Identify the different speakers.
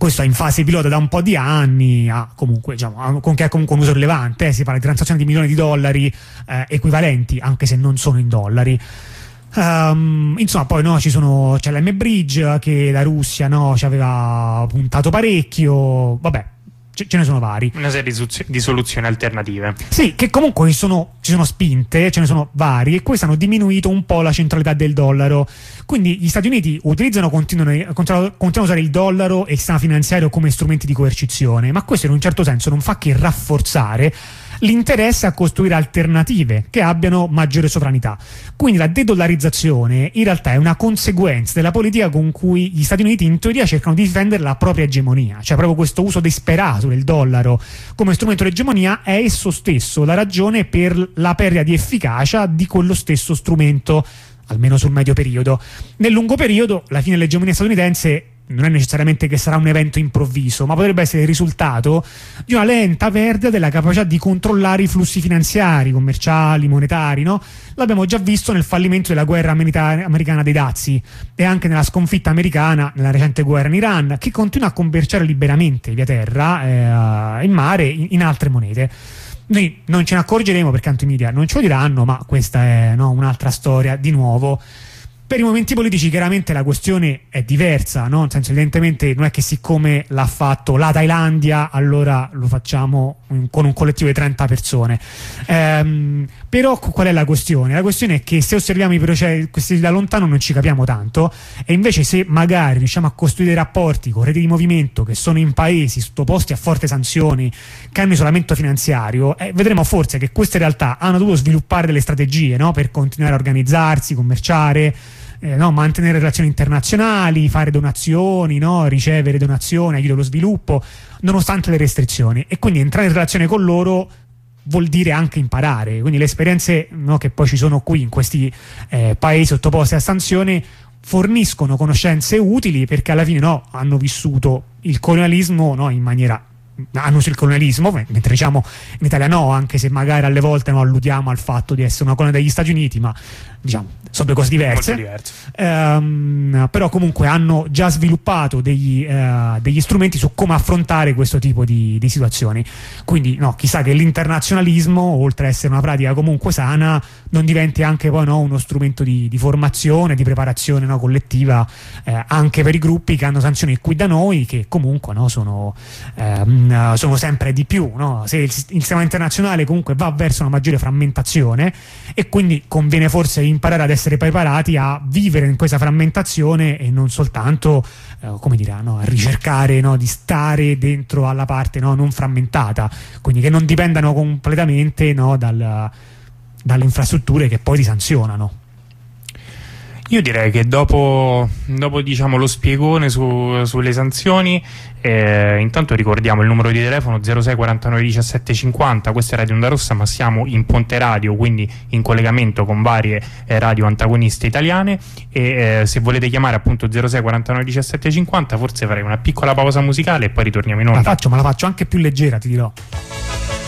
Speaker 1: questo è in fase pilota da un po' di anni, comunque, diciamo, ha comunque un uso rilevante, si parla di transazioni di milioni di dollari equivalenti, anche se non sono in dollari. Insomma, poi c'è l'M-Bridge che la Russia ci aveva puntato parecchio, vabbè, ce ne sono vari.
Speaker 2: Una serie di soluzioni alternative.
Speaker 1: Sì, che comunque ci sono spinte, ce ne sono vari, e queste hanno diminuito un po' la centralità del dollaro. Quindi gli Stati Uniti continuano a usare il dollaro e il sistema finanziario come strumenti di coercizione, ma questo in un certo senso non fa che rafforzare l'interesse a costruire alternative che abbiano maggiore sovranità. Quindi la dedollarizzazione in realtà è una conseguenza della politica con cui gli Stati Uniti in teoria cercano di difendere la propria egemonia, cioè proprio questo uso disperato del dollaro come strumento di egemonia è esso stesso la ragione per la perdita di efficacia di quello stesso strumento, almeno sul medio periodo. Nel lungo periodo la fine dell'egemonia statunitense non è necessariamente che sarà un evento improvviso, ma potrebbe essere il risultato di una lenta perdita della capacità di controllare i flussi finanziari, commerciali, monetari, no? L'abbiamo già visto nel fallimento della guerra americana dei dazi e anche nella sconfitta americana nella recente guerra in Iran, che continua a commerciare liberamente via terra, in mare, in altre monete. Noi non ce ne accorgeremo perché tanto i media non ce lo diranno, ma questa è un'altra storia di nuovo. Per i movimenti politici chiaramente la questione è diversa, no? Nel senso, evidentemente non è che siccome l'ha fatto la Thailandia allora lo facciamo con un collettivo di 30 persone. Però qual è la questione? La questione è che se osserviamo i processi questi da lontano non ci capiamo tanto, e invece se magari riusciamo a costruire dei rapporti con reti di movimento che sono in paesi sottoposti a forti sanzioni, che hanno isolamento finanziario, vedremo forse che queste realtà hanno dovuto sviluppare delle strategie, no? Per continuare a organizzarsi, commerciare, mantenere relazioni internazionali, fare donazioni, ricevere donazioni, aiuto allo sviluppo, nonostante le restrizioni. E quindi entrare in relazione con loro vuol dire anche imparare. Quindi le esperienze che poi ci sono qui in questi paesi sottoposti a sanzioni forniscono conoscenze utili, perché alla fine hanno vissuto il colonialismo in maniera hanno sul colonialismo, mentre diciamo in Italia no, anche se magari alle volte alludiamo al fatto di essere una colonia degli Stati Uniti, ma diciamo sono due cose diverse. Però comunque hanno già sviluppato degli strumenti su come affrontare questo tipo di situazioni. Quindi chissà che l'internazionalismo, oltre a essere una pratica comunque sana, non diventi anche poi uno strumento di formazione, di preparazione collettiva, anche per i gruppi che hanno sanzioni qui da noi, che comunque sono sempre di più, se il sistema internazionale comunque va verso una maggiore frammentazione, e quindi conviene forse imparare ad essere preparati a vivere in questa frammentazione e non soltanto a ricercare di stare dentro alla parte non frammentata, quindi che non dipendano completamente dalle infrastrutture che poi ti sanzionano.
Speaker 2: Io direi che dopo diciamo lo spiegone sulle sanzioni, intanto ricordiamo il numero di telefono 06 49 17 50. Questa è Radio Onda Rossa, ma siamo in Ponte Radio, quindi in collegamento con varie radio antagoniste italiane, e se volete chiamare appunto 06 49 17 50, forse farei una piccola pausa musicale e poi ritorniamo in onda.
Speaker 1: Ma la faccio anche più leggera, ti dirò.